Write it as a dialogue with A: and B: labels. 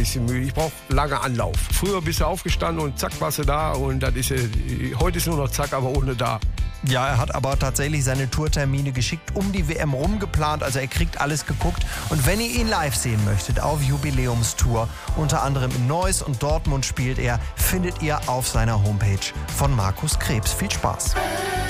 A: bisschen müde. Ich brauche lange Anlauf. Früher bist du aufgestanden und zack, warst du da. Und das ist, heute ist nur noch zack, aber ohne da.
B: Ja, er hat aber tatsächlich seine Tourtermine geschickt um die WM rumgeplant. Also er kriegt alles geguckt. Und wenn ihr ihn live sehen möchtet auf Jubiläumstour, unter anderem in Neuss und Dortmund spielt er, findet ihr auf seiner Homepage von Markus Krebs. Viel Spaß.